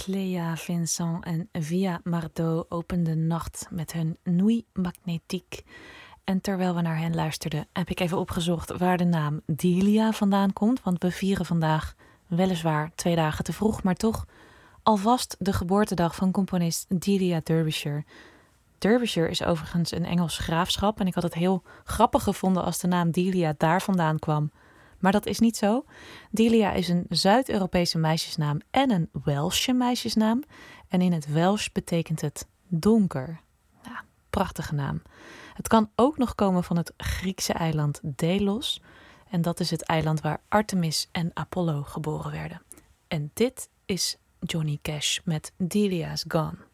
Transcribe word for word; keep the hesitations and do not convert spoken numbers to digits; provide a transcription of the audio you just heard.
Cléa Vincent en Via Marteau openden de nacht met hun Nuit Magnétique. En terwijl we naar hen luisterden, heb ik even opgezocht waar de naam Delia vandaan komt. Want we vieren vandaag weliswaar twee dagen te vroeg, maar toch alvast de geboortedag van componist Delia Derbyshire. Derbyshire is overigens een Engels graafschap en ik had het heel grappig gevonden als de naam Delia daar vandaan kwam. Maar dat is niet zo. Delia is een Zuid-Europese meisjesnaam en een Welsche meisjesnaam. En in het Welsh betekent het donker. Ja, prachtige naam. Het kan ook nog komen van het Griekse eiland Delos. En dat is het eiland waar Artemis en Apollo geboren werden. En dit is Johnny Cash met Delia's Gone.